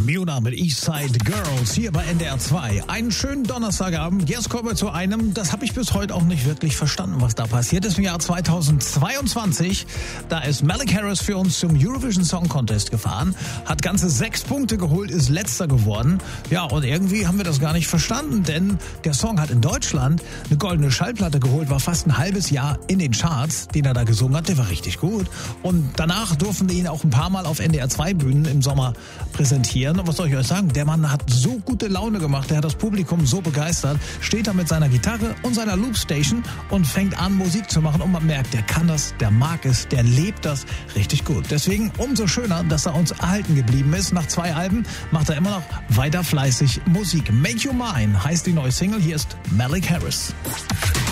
Muna mit Eastside Girls hier bei NDR 2. Einen schönen Donnerstagabend. Jetzt kommen wir zu einem, das habe ich bis heute auch nicht wirklich verstanden, was da passiert ist im Jahr 2022. Da ist Malik Harris für uns zum Eurovision Song Contest gefahren, hat ganze 6 Punkte geholt, ist letzter geworden. Ja, und irgendwie haben wir das gar nicht verstanden, denn der Song hat in Deutschland eine goldene Schallplatte geholt, war fast ein halbes Jahr in den Charts, den er da gesungen hat. Der war richtig gut. Und danach durften wir ihn auch ein paar Mal auf NDR 2 Bühnen im Sommer präsentieren. Und was soll ich euch sagen? Der Mann hat so gute Laune gemacht, der hat das Publikum so begeistert, steht da mit seiner Gitarre und seiner Loopstation und fängt an, Musik zu machen. Und man merkt, der kann das, der mag es, der lebt das richtig gut. Deswegen umso schöner, dass er uns erhalten geblieben ist. Nach 2 Alben macht er immer noch weiter fleißig Musik. Make You Mine heißt die neue Single. Hier ist Malik Harris.